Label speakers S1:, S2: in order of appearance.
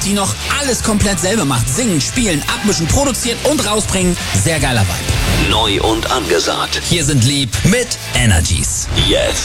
S1: die noch alles komplett selber macht. Singen, spielen, abmischen, produzieren und rausbringen. Sehr geiler Vibe.
S2: Neu und angesagt.
S1: Hier sind Lieb mit Energies.
S2: Jetzt.